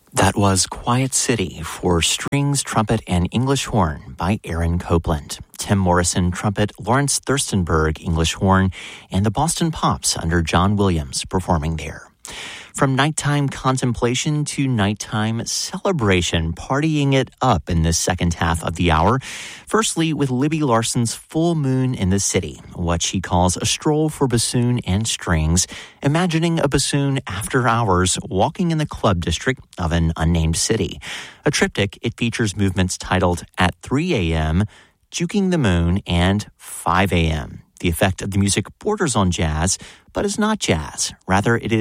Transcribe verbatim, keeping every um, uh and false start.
That was Quiet City for strings, trumpet, and English horn by Aaron Copland. Tim Morrison, trumpet, Lawrence Thurstonberg, English horn, and the Boston Pops under John Williams performing there. From nighttime contemplation to nighttime celebration, partying it up in the second half of the hour. Firstly, with Libby Larson's Full Moon in the City, what she calls a stroll for bassoon and strings, imagining a bassoon after hours walking in the club district of an unnamed city. A triptych, it features movements titled At three a.m., Juking the Moon, and five a.m. The effect of the music borders on jazz, but is not jazz. Rather, it is